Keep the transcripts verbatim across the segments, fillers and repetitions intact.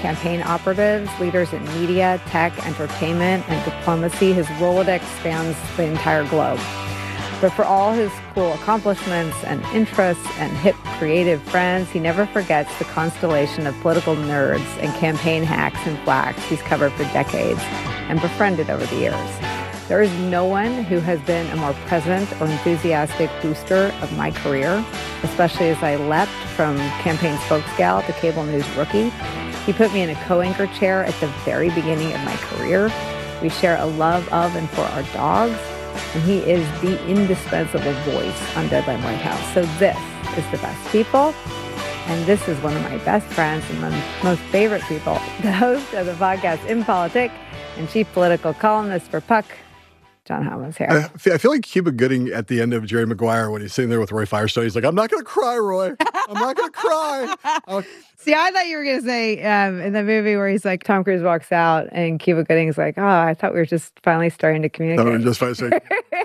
campaign operatives, leaders in media, tech, entertainment, and diplomacy, his Rolodex spans the entire globe. But for all his cool accomplishments and interests and hip creative friends, he never forgets the constellation of political nerds and campaign hacks and flacks he's covered for decades and befriended over the years. There is no one who has been a more present or enthusiastic booster of my career, especially as I leapt from campaign spokesgal to cable news rookie. He put me in a co-anchor chair at the very beginning of my career. We share a love of and for our dogs, and he is the indispensable voice on Deadline White House. So this is The Best People, and this is one of my best friends and my most favorite people, the host of the podcast In Politic and chief political columnist for Puck, John Hammond's here. I feel, I feel like Cuba Gooding at the end of Jerry Maguire when he's sitting there with Roy Firestone. He's like, I'm not going to cry, Roy. I'm not going to cry. I'll... See, I thought you were going to say um, in the movie where he's like, Tom Cruise walks out and Cuba Gooding's like, oh, I thought we were just finally starting to communicate. No, just finally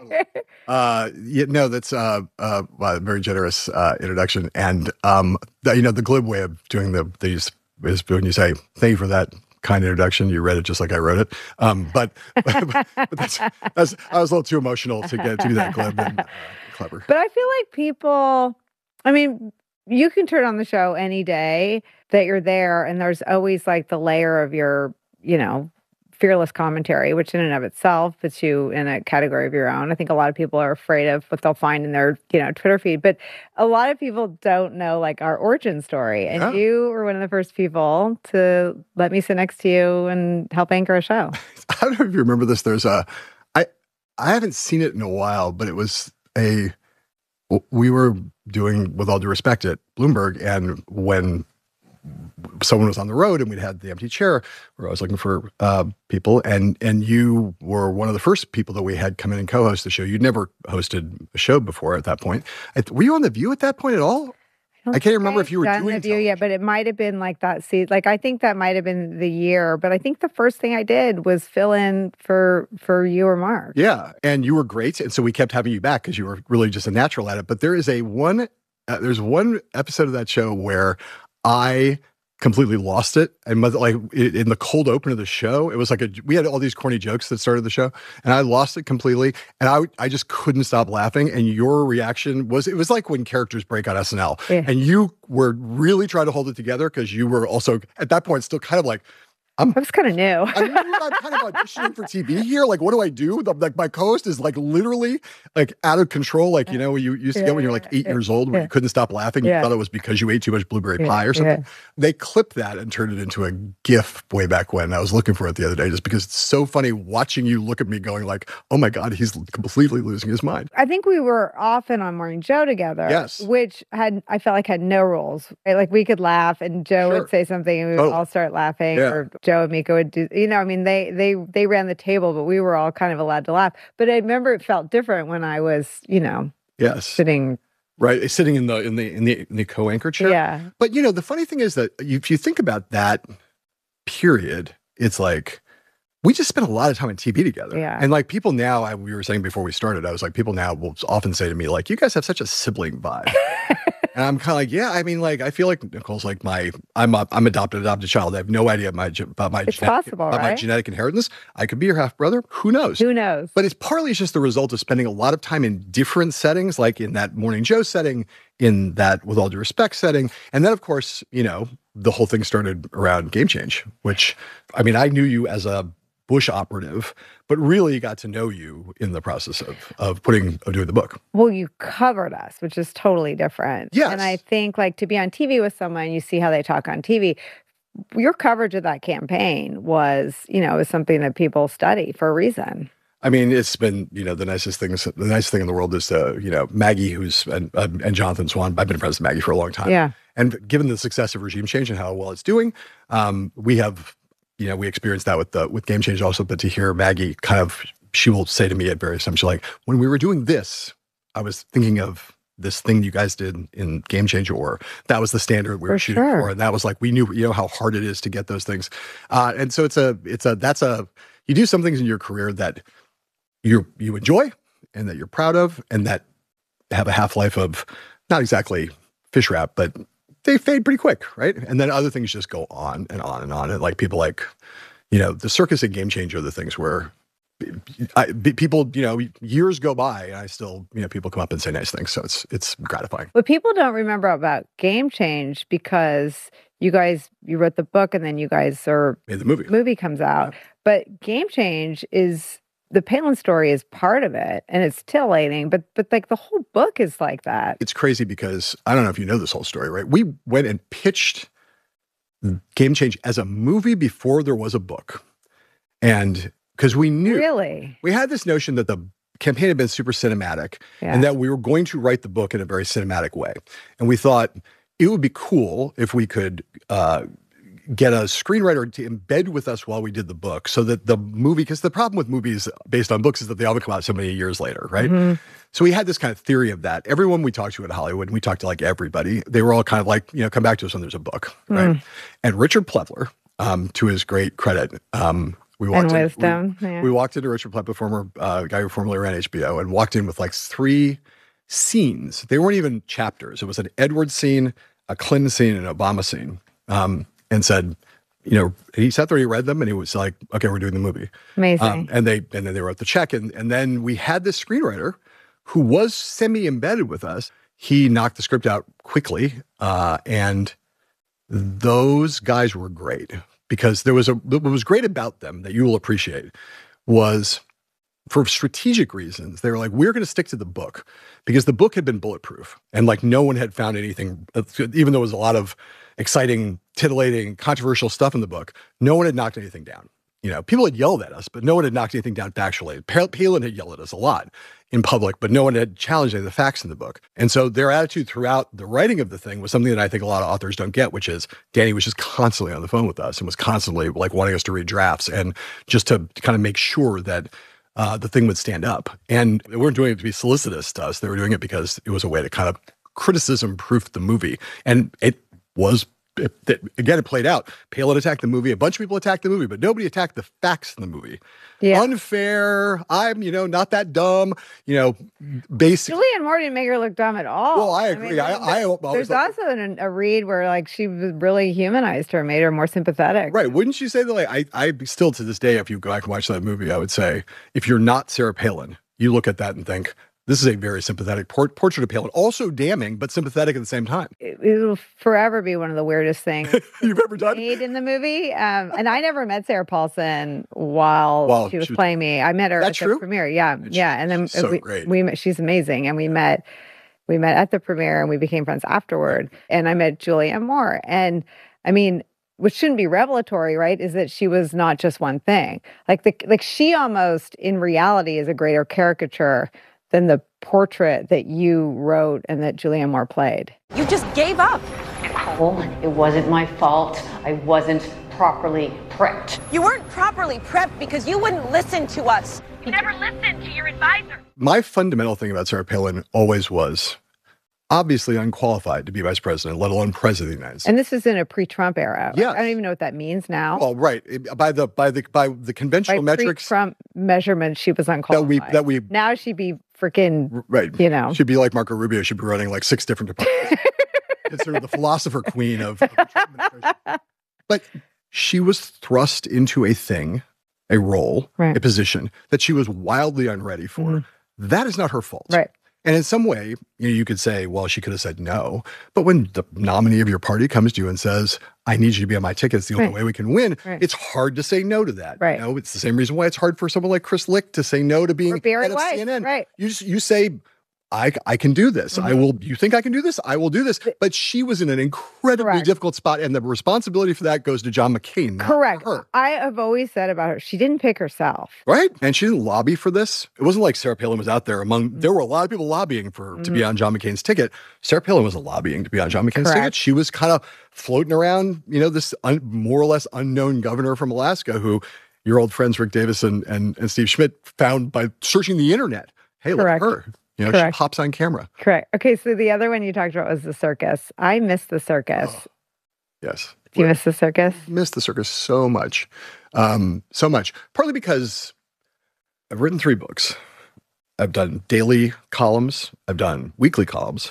uh, yeah, no, that's uh, uh, a very generous uh, introduction. And, um, the, you know, the glib way of doing the these is when you say, thank you for that kind introduction. You read it just like I wrote it. Um, but but, but that's, that's, I was a little too emotional to get to do that glib and uh, clever. But I feel like people, I mean, you can turn on the show any day that you're there, and there's always like the layer of your, you know, fearless commentary, which in and of itself puts you in a category of your own. I think a lot of people are afraid of what they'll find in their, you know, Twitter feed, but a lot of people don't know like our origin story. And yeah. You were one of the first people to let me sit next to you and help anchor a show. I don't know if you remember this. There's a, I, I haven't seen it in a while, but it was a, we were doing, with all due respect, at Bloomberg, and when someone was on the road and we'd had the empty chair where I was looking for uh, people, and and you were one of the first people that we had come in and co-host the show. You'd never hosted a show before at that point. Were you on The View at that point at all? I, I can't remember if you were doing The View yet, but it might have been like that season. Like I think that might have been the year, but I think the first thing I did was fill in for for you or Mark. Yeah, and you were great, and so we kept having you back because you were really just a natural at it. But there is a one, uh, there's one episode of that show where I completely lost it. And like in the cold open of the show, it was like a, we had all these corny jokes that started the show, and I lost it completely. And I, I just couldn't stop laughing. And your reaction was, it was like when characters break on S N L, yeah. And you were really trying to hold it together because you were also at that point still kind of like, I'm, I was kind of new. I'm, I'm kind of auditioning for T V here. Like, what do I do? The, like, my co-host is like literally like out of GIF. Like, you know, you used to yeah, get when you're like eight yeah, years old, where yeah. you couldn't stop laughing. Yeah. You thought it was because you ate too much blueberry yeah, pie or something. Yeah. They clipped that and turned it into a GIF way back when. I was looking for it the other day just because it's so funny watching you look at me going like, oh my God, he's completely losing his mind. I think we were often on Morning Joe together. Yes. Which had, I felt like had no rules. Right? Like we could laugh and Joe Sure. would say something and we would Totally. all start laughing, Yeah. or Joe and Mika would do, you know, I mean, they, they, they ran the table, but we were all kind of allowed to laugh. But I remember it felt different when I was, you know, Yes. sitting. Right. Sitting in the, in the, in the, in the co-anchor chair. Yeah. But you know, the funny thing is that if you think about that period, it's like, we just spent a lot of time in T V together. Yeah. And like people now, I, we were saying before we started, I was like, people now will often say to me, like, you guys have such a sibling vibe. And I'm kind of like, yeah, I mean, like, I feel like Nicole's like my, I'm a, I'm adopted, adopted child. I have no idea my, about my, It's genetic, possible, about my right? genetic inheritance. I could be your half brother. Who knows? Who knows? But it's partly just the result of spending a lot of time in different settings, like in that Morning Joe setting, in that With All Due Respect setting. And then, of course, you know, the whole thing started around Game Change, which, I mean, I knew you as a Bush operative, but really got to know you in the process of of putting of doing the book. Well, you covered us, which is totally different. Yes. And I think like to be on T V with someone, you see how they talk on T V. Your coverage of that campaign was, you know, is something that people study for a reason. I mean, it's been, you know, the nicest things, the nicest thing in the world is, uh, you know, Maggie, who's, and, uh, and Jonathan Swan. I've been friends with Maggie for a long time. Yeah. And given the success of Regime Change and how well it's doing, um, we have, you know, we experienced that with the, with Game Change also, but to hear Maggie kind of, she will say to me at various times, she's like, when we were doing this, I was thinking of this thing you guys did in Game Change, or that was the standard we were For shooting sure. for. And that was like, we knew, you know, how hard it is to get those things. Uh, and so it's a, it's a, that's a, you do some things in your career that you you enjoy and that you're proud of and that have a half-life of not exactly fish wrap, but they fade pretty quick, right? And then other things just go on and on and on. And like people like, you know, The Circus and Game Changer are the things where I, people, you know, years go by and I still, you know, people come up and say nice things. So it's it's gratifying. But people don't remember about Game Change because you guys, you wrote the book and then you guys are made the movie. Movie comes out. Yeah. But Game Change is, the Palin story is part of it and it's titillating, but but like the whole book is like that. It's crazy because I don't know if you know this whole story, right? We went and pitched Game Change as a movie before there was a book. And because we knew, really, we had this notion that the campaign had been super cinematic yeah. and that we were going to write the book in a very cinematic way. And we thought it would be cool if we could uh, get a screenwriter to embed with us while we did the book so that the movie, because the problem with movies based on books is that they often come out so many years later, right? Mm-hmm. So we had this kind of theory of that. Everyone we talked to at Hollywood, and we talked to like everybody, they were all kind of like, you know, come back to us when there's a book, right? Mm. And Richard Plepler, um, to his great credit, um, we walked and in, wisdom. We, yeah. we walked into Richard Plepler, former uh, guy who formerly ran H B O, and walked in with like three scenes. They weren't even chapters. It was an Edward scene, a Clinton scene, and an Obama scene, um, and said, you know, he sat there, he read them, and he was like, okay, we're doing the movie. Amazing. Um, and they and then they wrote the check. And, and then we had this screenwriter who was semi-embedded with us. He knocked the script out quickly. Uh, and those guys were great because there was a, what was great about them that you will appreciate was for strategic reasons, they were like, we're going to stick to the book because the book had been bulletproof and like no one had found anything, even though there was a lot of exciting, titillating, controversial stuff in the book, no one had knocked anything down. You know, people had yelled at us, but no one had knocked anything down factually. Palin had yelled at us a lot in public, but no one had challenged any of the facts in the book. And so their attitude throughout the writing of the thing was something that I think a lot of authors don't get, which is Danny was just constantly on the phone with us and was constantly like wanting us to read drafts and just to kind of make sure that uh, the thing would stand up. And they weren't doing it to be solicitous to us. They were doing it because it was a way to kind of criticism-proof the movie. And it was, it, it, again, it played out. Palin attacked the movie. A bunch of people attacked the movie, but nobody attacked the facts in the movie. Yeah. Unfair. I'm, you know, not that dumb. You know, basically. Julianne Moore didn't make her look dumb at all. Well, I agree. I, mean, I, I, I There's like, also an, a read where like she really humanized her, made her more sympathetic. Right. Wouldn't you say that? Like, I, I still to this day, if you go back and watch that movie, I would say, if you're not Sarah Palin, you look at that and think, this is a very sympathetic port- portrait of Palin. Also damning, but sympathetic at the same time. It, it will forever be one of the weirdest things you've ever done made in the movie. Um, and I never met Sarah Paulson while well, she was she was, playing me. I met her at true? the premiere. Yeah, It's, yeah. And then so we, great. we met, she's amazing. And we met we met at the premiere and we became friends afterward. And I met Julianne Moore. And I mean, which shouldn't be revelatory, right? Is that she was not just one thing. Like the like she almost in reality is a greater caricature than the portrait that you wrote and that Julianne Moore played. You just gave up. Nicole, it wasn't my fault. I wasn't properly prepped. You weren't properly prepped because you wouldn't listen to us. You never listened to your advisor. My fundamental thing about Sarah Palin always was obviously unqualified to be vice president, let alone president of the United States. And this is in a pre-Trump era. Yeah. I don't even know what that means now. Well, right. By the by the by the conventional right, metrics. Pre-Trump measurements, she was unqualified. That we that we now she'd be freaking right. You know, she'd be like Marco Rubio. She'd be running like six different departments. Considered the philosopher queen of. of the Trump administration. But she was thrust into a thing, a role, right. a position that she was wildly unready for. Mm-hmm. That is not her fault. Right. And in some way, you know, you could say, well, she could have said no. But when the nominee of your party comes to you and says, I need you to be on my ticket, it's the only right. way we can win, right. it's hard to say no to that. Right. You know, it's the same reason why it's hard for someone like Chris Lick to say no to being head of C N N. Right. You just, you say, I, I can do this. Mm-hmm. I will. You think I can do this? I will do this. But she was in an incredibly Correct. difficult spot, and the responsibility for that goes to John McCain. Not Correct. Her. I have always said about her, she didn't pick herself. Right. And she didn't lobby for this. It wasn't like Sarah Palin was out there among, mm-hmm. there were a lot of people lobbying for mm-hmm. to be on John McCain's ticket. Sarah Palin wasn't lobbying to be on John McCain's Correct. ticket. She was kind of floating around, you know, this un, more or less unknown governor from Alaska who your old friends Rick Davis and, and, and Steve Schmidt found by searching the internet. Hey, look at her. You know, Correct. she pops on camera. Correct. Okay, so the other one you talked about was the circus. I miss the circus. Oh, yes. Do you miss the circus? I miss the circus so much. Um, so much. Partly because I've written three books. I've done daily columns. I've done weekly columns. I've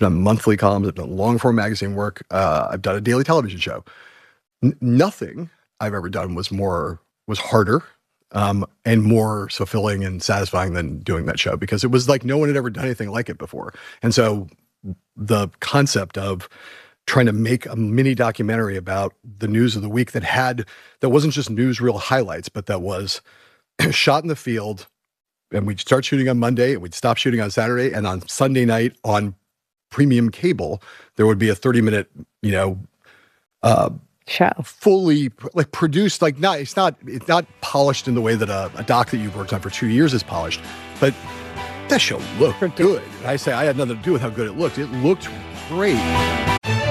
done monthly columns. I've done long form magazine work. Uh, I've done a daily television show. N- nothing I've ever done was more was harder um, and more fulfilling and satisfying than doing that show, because it was like no one had ever done anything like it before. And so the concept of trying to make a mini documentary about the news of the week that had that wasn't just newsreel highlights, but that was shot in the field, and we'd start shooting on Monday and we'd stop shooting on Saturday, and on Sunday night on premium cable there would be a thirty minute, you know, uh, show, fully like produced, like not it's not it's not polished in the way that a, a doc that you've worked on for two years is polished, but that show looked good. I say I had nothing to do with how good it looked. It looked great.